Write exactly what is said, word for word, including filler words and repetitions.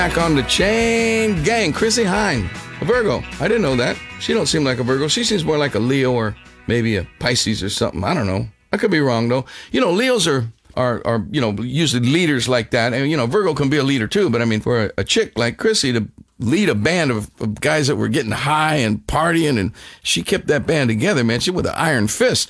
Back on the chain gang, Chrissie Hynde, a Virgo. I didn't know that. She don't seem like a Virgo. She seems more like a Leo or maybe a Pisces or something. I don't know. I could be wrong though. You know, Leos are are are you know usually leaders like that, and you know Virgo can be a leader too. But I mean, for a, a chick like Chrissie to lead a band of, of guys that were getting high and partying, and she kept that band together, man. She with an iron fist.